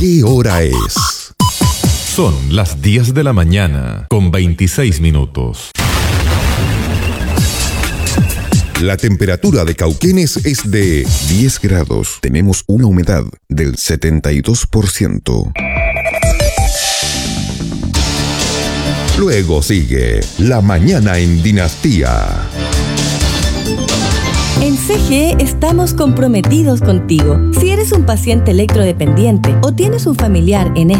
¿Qué hora es? Son las 10 de la mañana, con 26 minutos. La temperatura de Cauquenes es de 10 grados. Tenemos una humedad del 72%. Luego sigue La Mañana en Dinastía. En CGE estamos comprometidos contigo. Si eres un paciente electrodependiente o tienes un familiar en